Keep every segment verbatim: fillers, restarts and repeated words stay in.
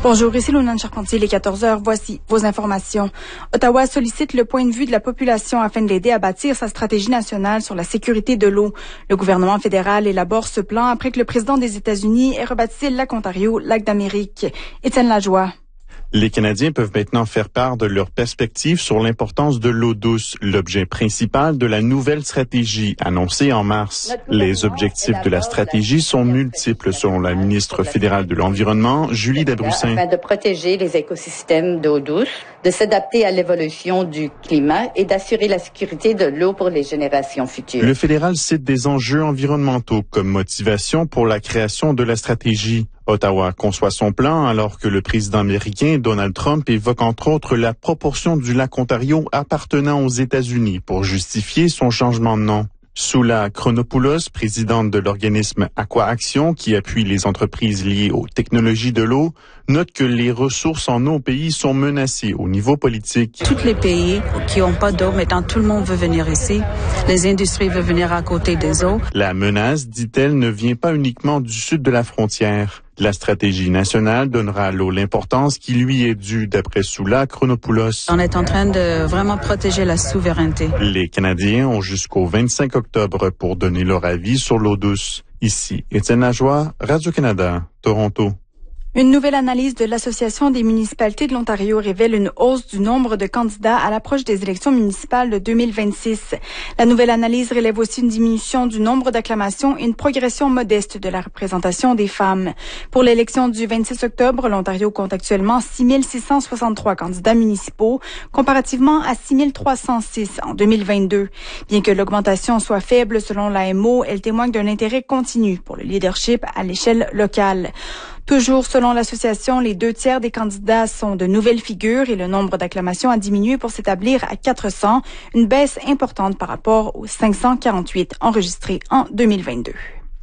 Bonjour, ici Lounane Charpentier, les quatorze heures. Voici vos informations. Ottawa sollicite le point de vue de la population afin de l'aider à bâtir sa stratégie nationale sur la sécurité de l'eau. Le gouvernement fédéral élabore ce plan après que le président des États-Unis ait rebaptisé le lac Ontario lac d'Amérique. Étienne Lajoie. Les Canadiens peuvent maintenant faire part de leurs perspectives sur l'importance de l'eau douce, l'objet principal de la nouvelle stratégie annoncée en mars. Les objectifs de la stratégie sont multiples selon la ministre fédérale de l'Environnement, Julie Dabroussin. Afin de protéger les écosystèmes d'eau douce, de s'adapter à l'évolution du climat et d'assurer la sécurité de l'eau pour les générations futures. Le fédéral cite des enjeux environnementaux comme motivation pour la création de la stratégie. Ottawa conçoit son plan alors que le président américain Donald Trump évoque entre autres la proportion du lac Ontario appartenant aux États-Unis pour justifier son changement de nom. Soula Chronopoulos, présidente de l'organisme Aqua Action qui appuie les entreprises liées aux technologies de l'eau, note que les ressources en eau au pays sont menacées au niveau politique. Tous les pays qui n'ont pas d'eau, maintenant tout le monde veut venir ici. Les industries veulent venir à côté des eaux. La menace, dit-elle, ne vient pas uniquement du sud de la frontière. La stratégie nationale donnera à l'eau l'importance qui lui est due, d'après Soula Chronopoulos. On est en train de vraiment protéger la souveraineté. Les Canadiens ont jusqu'au vingt-cinq octobre pour donner leur avis sur l'eau douce. Ici, Étienne Lajoie, Radio-Canada, Toronto. Une nouvelle analyse de l'Association des municipalités de l'Ontario révèle une hausse du nombre de candidats à l'approche des élections municipales de deux mille vingt-six. La nouvelle analyse relève aussi une diminution du nombre d'acclamations et une progression modeste de la représentation des femmes. Pour l'élection du vingt-six octobre, l'Ontario compte actuellement six mille six cent soixante-trois candidats municipaux, comparativement à six mille trois cent six en deux mille vingt-deux. Bien que l'augmentation soit faible selon l'A M O, elle témoigne d'un intérêt continu pour le leadership à l'échelle locale. Toujours selon l'association, les deux tiers des candidats sont de nouvelles figures et le nombre d'acclamations a diminué pour s'établir à quatre cents, une baisse importante par rapport aux cinq cent quarante-huit enregistrés en deux mille vingt-deux.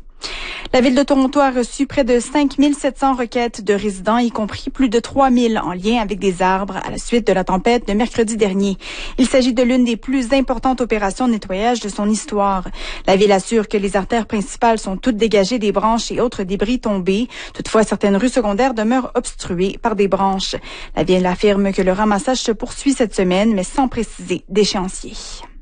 La Ville de Toronto a reçu près de cinq mille sept cents requêtes de résidents, y compris plus de trois mille en lien avec des arbres à la suite de la tempête de mercredi dernier. Il s'agit de l'une des plus importantes opérations de nettoyage de son histoire. La Ville assure que les artères principales sont toutes dégagées des branches et autres débris tombés. Toutefois, certaines rues secondaires demeurent obstruées par des branches. La Ville affirme que le ramassage se poursuit cette semaine, mais sans préciser d'échéancier.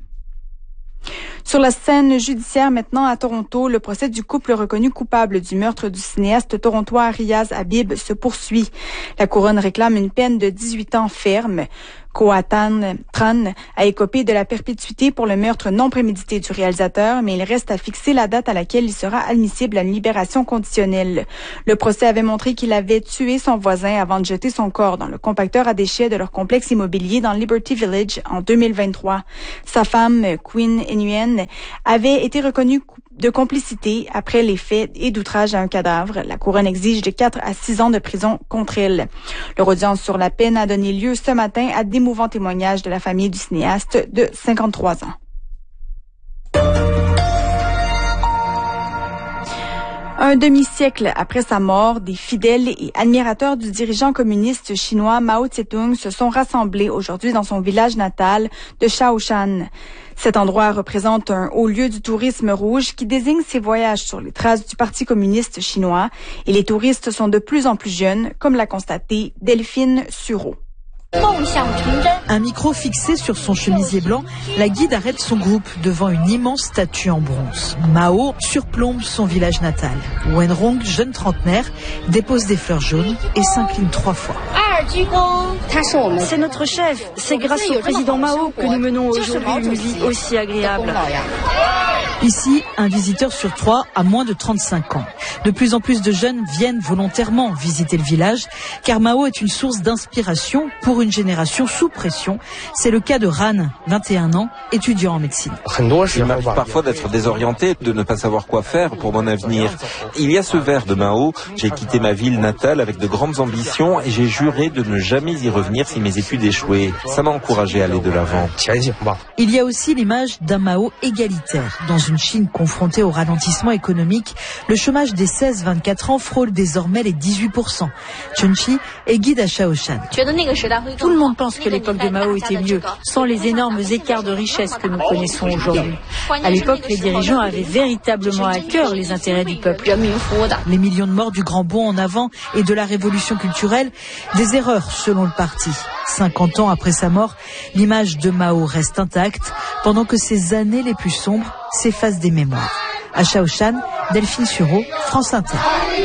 Sur la scène judiciaire maintenant à Toronto, le procès du couple reconnu coupable du meurtre du cinéaste torontois Riaz Habib se poursuit. La couronne réclame une peine de dix-huit ans ferme. Koatan Tran a écopé de la perpétuité pour le meurtre non prémédité du réalisateur, mais il reste à fixer la date à laquelle il sera admissible à une libération conditionnelle. Le procès avait montré qu'il avait tué son voisin avant de jeter son corps dans le compacteur à déchets de leur complexe immobilier dans Liberty Village en deux mille vingt-trois. Sa femme, Queen Nguyen, avait été reconnue de complicité après les faits et d'outrage à un cadavre. La couronne exige de quatre à six ans de prison contre elle. Leur audience sur la peine a donné lieu ce matin à d'émouvants témoignages de la famille du cinéaste de cinquante-trois ans. Un demi-siècle après sa mort, des fidèles et admirateurs du dirigeant communiste chinois Mao Tse-tung se sont rassemblés aujourd'hui dans son village natal de Shaoshan. Cet endroit représente un haut lieu du tourisme rouge qui désigne ses voyages sur les traces du Parti communiste chinois et les touristes sont de plus en plus jeunes, comme l'a constaté Delphine Sureau. Un micro fixé sur son chemisier blanc, la guide arrête son groupe devant une immense statue en bronze. Mao surplombe son village natal. Wenrong, jeune trentenaire, dépose des fleurs jaunes et s'incline trois fois. C'est notre chef. C'est grâce au président Mao que nous menons aujourd'hui une vie aussi agréable. Ici, un visiteur sur trois a moins de trente-cinq ans. De plus en plus de jeunes viennent volontairement visiter le village, car Mao est une source d'inspiration pour une génération sous pression. C'est le cas de Ran, vingt et un ans, étudiant en médecine. Il m'arrive parfois d'être désorienté, de ne pas savoir quoi faire pour mon avenir. Il y a ce vers de Mao, j'ai quitté ma ville natale avec de grandes ambitions et j'ai juré de ne jamais y revenir si mes études échouaient. Ça m'a encouragé à aller de l'avant. Il y a aussi l'image d'un Mao égalitaire. Dans une une Chine confrontée au ralentissement économique, le chômage des seize vingt-quatre ans frôle désormais les dix-huit pour cent. Chun-Chi est guide à Shaoshan. Tout le monde pense que l'époque de Mao était mieux, sans les énormes écarts de richesse que nous connaissons aujourd'hui. À l'époque, les dirigeants avaient véritablement à cœur les intérêts du peuple. Les millions de morts du grand bond en avant et de la révolution culturelle, des erreurs selon le parti. cinquante ans après sa mort, l'image de Mao reste intacte, pendant que ses années les plus sombres s'effacent des mémoires. À Shaoshan, Delphine Sureau, France Inter.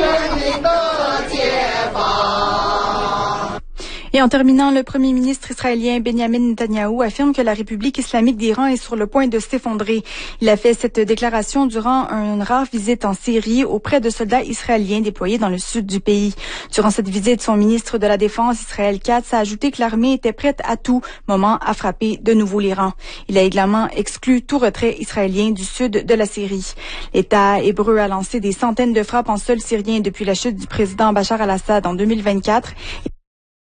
Et en terminant, le premier ministre israélien Benjamin Netanyahou affirme que la République islamique d'Iran est sur le point de s'effondrer. Il a fait cette déclaration durant une rare visite en Syrie auprès de soldats israéliens déployés dans le sud du pays. Durant cette visite, son ministre de la Défense, Israël Katz, a ajouté que l'armée était prête à tout moment à frapper de nouveau l'Iran. Il a également exclu tout retrait israélien du sud de la Syrie. L'État hébreu a lancé des centaines de frappes en sol syrien depuis la chute du président Bachar al-Assad en deux mille vingt-quatre